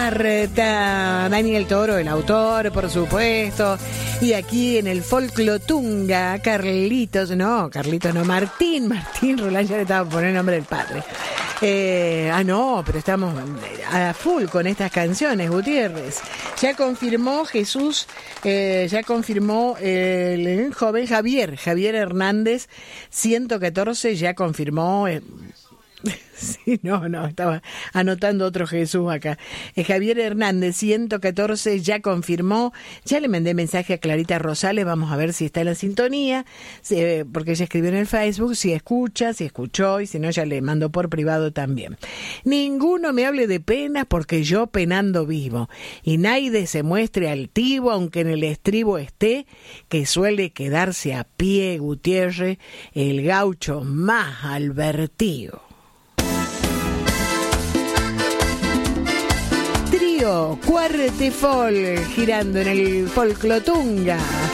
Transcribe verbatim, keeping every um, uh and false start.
Marta, Daniel Toro, el autor, por supuesto. Y aquí en el Folclotunga, Carlitos, no, Carlitos no, Martín, Martín Roland, ya le estaba poniendo el nombre del padre. Eh, ah, no, pero estamos a full con estas canciones, Gutiérrez. Ya confirmó Jesús, eh, ya confirmó el joven Javier, Javier Hernández, ciento catorce, ya confirmó... Eh, Sí, no, no, estaba anotando otro Jesús acá. Eh, Javier Hernández, ciento catorce, ya confirmó. Ya le mandé mensaje a Clarita Rosales, vamos a ver si está en la sintonía, si, eh, porque ella escribió en el Facebook, si escucha, si escuchó, y si no, ya le mando por privado también. Ninguno me hable de penas, porque yo penando vivo. Y nadie se muestre altivo, aunque en el estribo esté, que suele quedarse a pie, Gutiérrez, el gaucho más albertivo. Trío Cuarte Folk, girando en el Folclotunga.